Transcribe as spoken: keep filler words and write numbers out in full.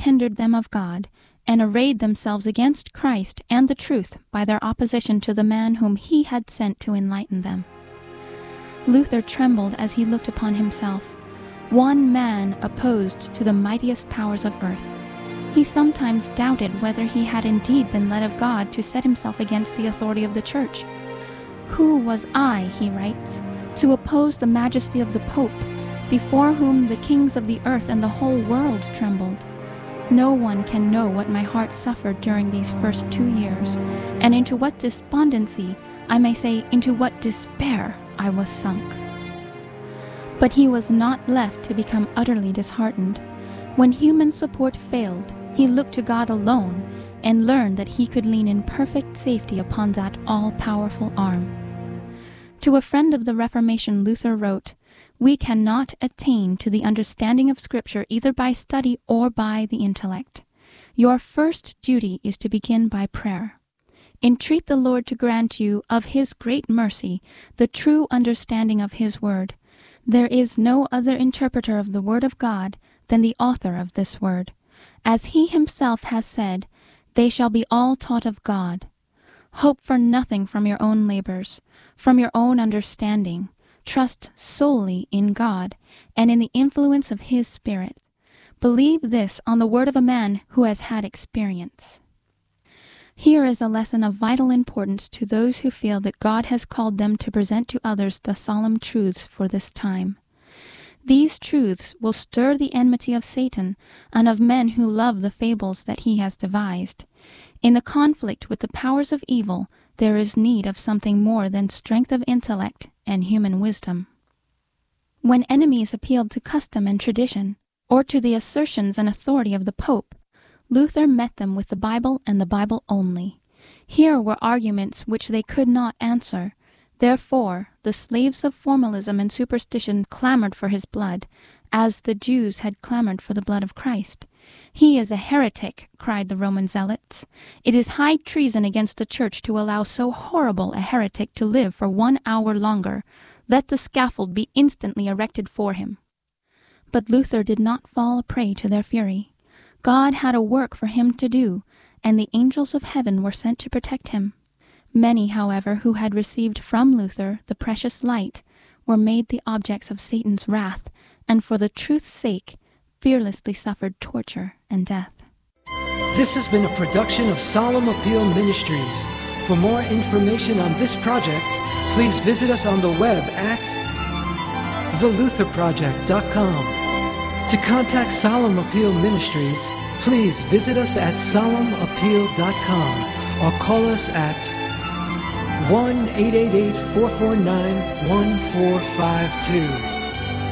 hindered them of God, and arrayed themselves against Christ and the truth by their opposition to the man whom he had sent to enlighten them. Luther trembled as he looked upon himself, one man opposed to the mightiest powers of earth. He sometimes doubted whether he had indeed been led of God to set himself against the authority of the Church. "Who was I," he writes, "to oppose the majesty of the Pope, before whom the kings of the earth and the whole world trembled? No one can know what my heart suffered during these first two years, and into what despondency, I may say, into what despair I was sunk." But he was not left to become utterly disheartened. When human support failed, he looked to God alone and learned that he could lean in perfect safety upon that all-powerful arm. To a friend of the Reformation, Luther wrote, "We cannot attain to the understanding of Scripture either by study or by the intellect. Your first duty is to begin by prayer. Entreat the Lord to grant you, of his great mercy, the true understanding of his word. There is no other interpreter of the word of God than the author of this word. As he himself has said, they shall be all taught of God. Hope for nothing from your own labors, from your own understanding. Trust solely in God and in the influence of his Spirit. Believe this on the word of a man who has had experience." Here is a lesson of vital importance to those who feel that God has called them to present to others the solemn truths for this time. These truths will stir the enmity of Satan and of men who love the fables that he has devised. In the conflict with the powers of evil, there is need of something more than strength of intellect and human wisdom. When enemies appealed to custom and tradition, or to the assertions and authority of the Pope, Luther met them with the Bible and the Bible only. Here were arguments which they could not answer. Therefore, the slaves of formalism and superstition clamored for his blood, as the Jews had clamored for the blood of Christ. "He is a heretic," cried the Roman zealots. "It is high treason against the Church to allow so horrible a heretic to live for one hour longer. Let the scaffold be instantly erected for him." But Luther did not fall a prey to their fury. God had a work for him to do, and the angels of heaven were sent to protect him. Many, however, who had received from Luther the precious light, were made the objects of Satan's wrath, and for the truth's sake, fearlessly suffered torture and death. This has been a production of Solemn Appeal Ministries. For more information on this project, please visit us on the web at the luther project dot com. To contact Solemn Appeal Ministries, please visit us at solemn appeal dot com or call us at one eight eight eight, four four nine, one four five two.